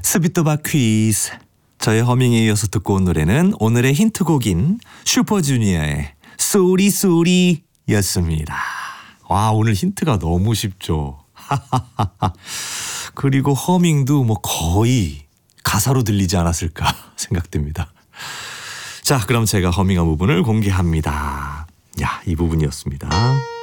스비토바 퀴즈. 저의 허밍에 이어서 듣고 온 노래는 오늘의 힌트곡인 슈퍼주니어의 쏘리 쏘리였습니다. 와, 오늘 힌트가 너무 쉽죠. 그리고 허밍도 뭐 거의 가사로 들리지 않았을까 생각됩니다. 자, 그럼 제가 허밍한 부분을 공개합니다. 야, 이 부분이었습니다.